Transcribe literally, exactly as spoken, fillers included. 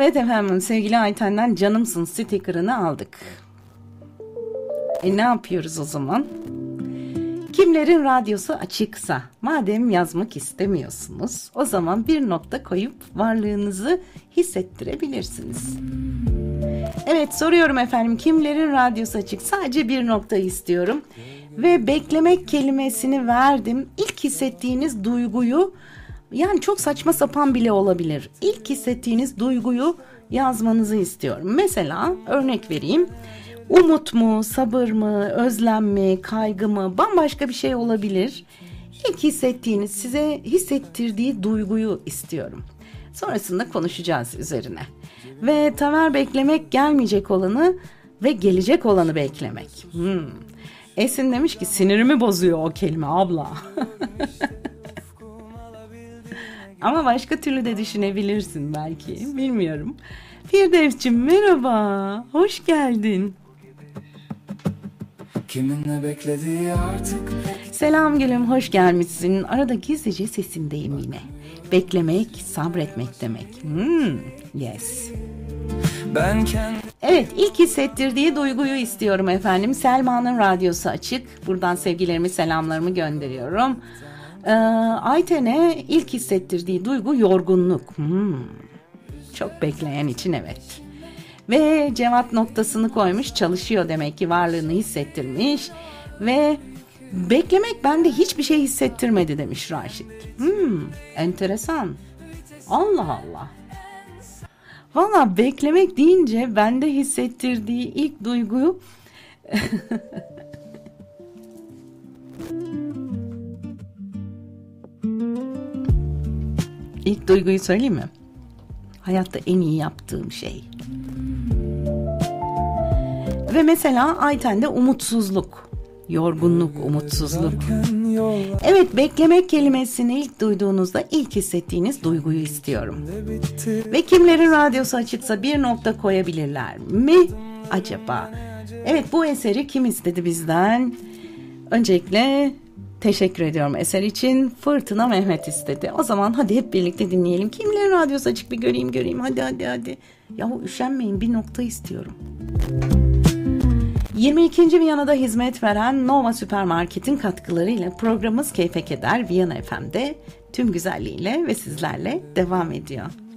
Evet efendim, sevgili Ayten'den canımsın sticker'ını aldık. E ne yapıyoruz o zaman? Kimlerin radyosu açıksa, madem yazmak istemiyorsunuz, o zaman bir nokta koyup varlığınızı hissettirebilirsiniz. Evet, soruyorum efendim, kimlerin radyosu açık? Sadece bir nokta istiyorum. Ve beklemek kelimesini verdim. İlk hissettiğiniz duyguyu, yani çok saçma sapan bile olabilir, İlk hissettiğiniz duyguyu yazmanızı istiyorum. Mesela örnek vereyim. Umut mu, sabır mı, özlem mi, kaygı mı, bambaşka bir şey olabilir. İlk hissettiğiniz, size hissettirdiği duyguyu istiyorum. Sonrasında konuşacağız üzerine. Ve Tamer, beklemek gelmeyecek olanı ve gelecek olanı beklemek. Hmm. Esin demiş ki sinirimi bozuyor o kelime abla. Ama başka türlü de düşünebilirsin belki, bilmiyorum. Firdevs'cim merhaba, hoş geldin. Kiminle beklediği artık. Selam gülüm, hoş gelmişsin. Arada gizlice sesindeyim yine. Beklemek, sabretmek demek. Hmm, yes. Ben kendim... Evet, ilk hissettirdiği duyguyu istiyorum efendim. Selma'nın radyosu açık. Buradan sevgilerimi, selamlarımı gönderiyorum. Ee, Ayten'e ilk hissettirdiği duygu yorgunluk. Hmm, çok bekleyen için evet. Ve Cevat noktasını koymuş, çalışıyor demek ki, varlığını hissettirmiş. Ve beklemek bende hiçbir şey hissettirmedi demiş Raşit. Hmm, enteresan. Allah Allah. Valla beklemek deyince bende hissettirdiği ilk duyguyu... İlk duyguyu söyleyeyim mi? Hayatta en iyi yaptığım şey. Ve mesela Ayten'de umutsuzluk, yorgunluk, umutsuzluk. Evet, beklemek kelimesini ilk duyduğunuzda ilk hissettiğiniz duyguyu istiyorum. Ve kimlerin radyosu açıksa bir nokta koyabilirler mi acaba? Evet, bu eseri kim istedi bizden? Öncelikle teşekkür ediyorum eser için. Fırtına Mehmet istedi. O zaman hadi hep birlikte dinleyelim. Kimlerin radyosu açık bir göreyim göreyim. Hadi hadi hadi. Yahu üşenmeyin, bir nokta istiyorum. yirmi ikinci Viyana'da hizmet veren Nova Süpermarket'in katkılarıyla programımız Keyfe Keder Viyana F M'de tüm güzelliğiyle ve sizlerle devam ediyor.